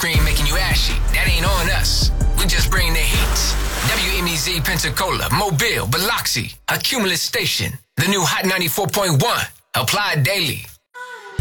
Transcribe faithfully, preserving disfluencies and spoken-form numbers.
sunscreen making you ashy. That ain't on us. We just bring the heat. W M E Z Pensacola, Mobile, Biloxi, a Cumulus station. The new Hot ninety-four point one. Applied daily.